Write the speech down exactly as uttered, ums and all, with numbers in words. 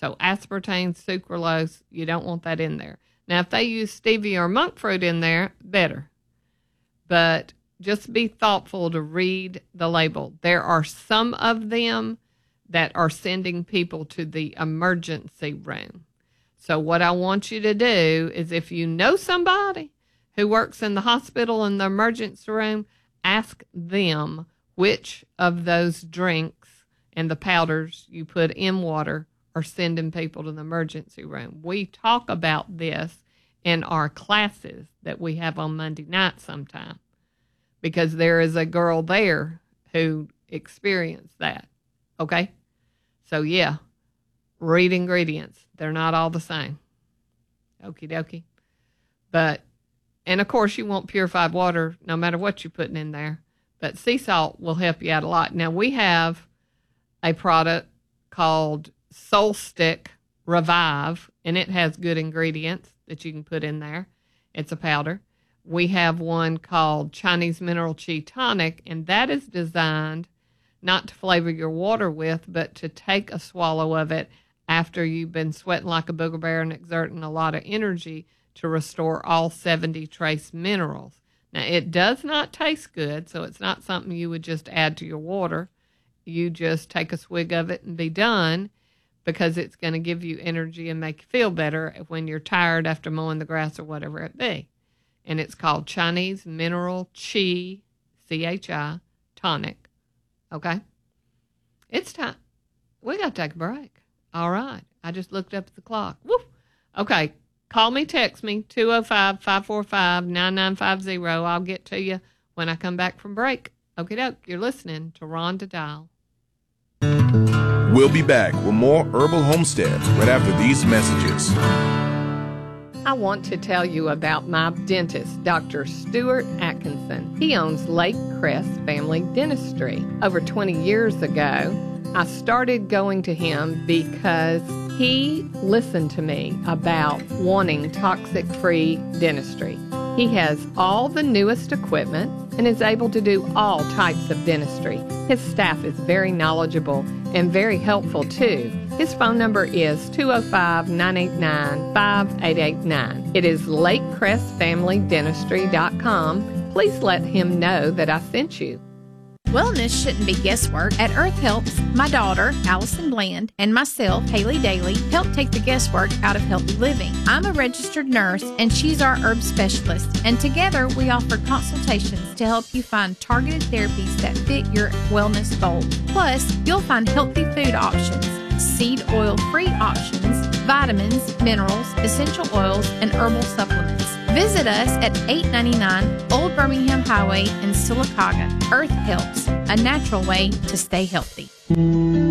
So aspartame, sucralose, you don't want that in there. Now, if they use stevia or monk fruit in there, better. But just be thoughtful to read the label. There are some of them that are sending people to the emergency room. So what I want you to do is, if you know somebody who works in the hospital in the emergency room, ask them which of those drinks and the powders you put in water are sending people to the emergency room. We talk about this in our classes that we have on Monday night sometime, because there is a girl there who experienced that. Okay? So, yeah, read ingredients. They're not all the same. Okie dokie. But, and of course, you want purified water no matter what you're putting in there. But sea salt will help you out a lot. Now, we have a product called Soul Stick Revive, and it has good ingredients that you can put in there. It's a powder. We have one called Chinese Mineral Chi Tonic, and that is designed not to flavor your water with, but to take a swallow of it after you've been sweating like a booger bear and exerting a lot of energy to restore all seventy trace minerals. Now, it does not taste good, so it's not something you would just add to your water. You just take a swig of it and be done, because it's going to give you energy and make you feel better when you're tired after mowing the grass or whatever it be. And it's called Chinese Mineral Chi, C H I, Tonic. Okay? It's time. We got to take a break. All right. I just looked up at the clock. Woo! Okay. Call me, text me, two oh five, five four five, nine nine five zero. I'll get to you when I come back from break. Okie doke. You're listening to Rhonda Dial. We'll be back with more Herbal Homestead right after these messages. I want to tell you about my dentist, Doctor Stuart Atkinson. He owns Lake Crest Family Dentistry. Over twenty years ago, I started going to him because he listened to me about wanting toxic-free dentistry. He has all the newest equipment and is able to do all types of dentistry. His staff is very knowledgeable and very helpful, too. His phone number is two oh five, nine eight nine, five eight eight nine. It is lake crest family dentistry dot com. Please let him know that I sent you. Wellness shouldn't be guesswork. At Earth Helps, my daughter, Allison Bland, and myself, Haley Daly, help take the guesswork out of healthy living. I'm a registered nurse, and she's our herb specialist, and together we offer consultations to help you find targeted therapies that fit your wellness goals. Plus, you'll find healthy food options, seed oil-free options, vitamins, minerals, essential oils, and herbal supplements. Visit us at eight ninety-nine Old Birmingham Highway in Sylacauga. Earth Helps, a natural way to stay healthy.